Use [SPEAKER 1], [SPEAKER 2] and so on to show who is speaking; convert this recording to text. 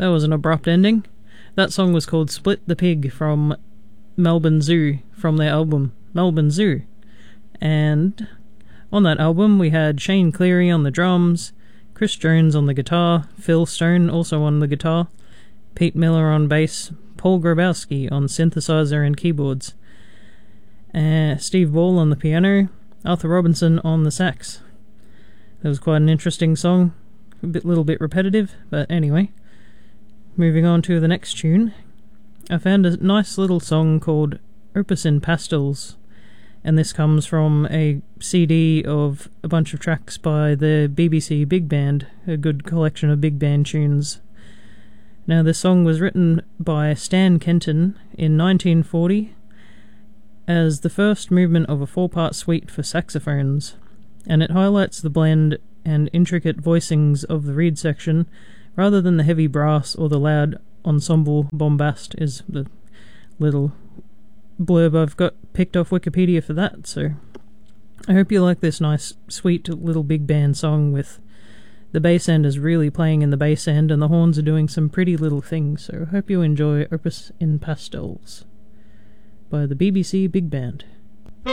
[SPEAKER 1] That was an abrupt ending. That song was called Split the Pig from Melbourne Zoo, from their album Melbourne Zoo. And on that album we had Shane Cleary on the drums, Chris Jones on the guitar, Phil Stone also on the guitar, Pete Miller on bass, Paul Grabowski on synthesizer and keyboards, Steve Ball on the piano, Arthur Robinson on the sax. That was quite an interesting song, little bit repetitive, but anyway. Moving on to the next tune, I found a nice little song called Opus in Pastels, and this comes from a CD of a bunch of tracks by the BBC Big Band, a good collection of big band tunes. Now, this song was written by Stan Kenton in 1940 as the first movement of a 4-part suite for saxophones, and it highlights the blend and intricate voicings of the reed section rather than the heavy brass or the loud ensemble bombast, is the little blurb I've got picked off Wikipedia for that. So I hope you like this nice sweet little big band song with the bass end is really playing in the bass end and the horns are doing some pretty little things. So I hope you enjoy Opus in Pastels by the BBC Big Band.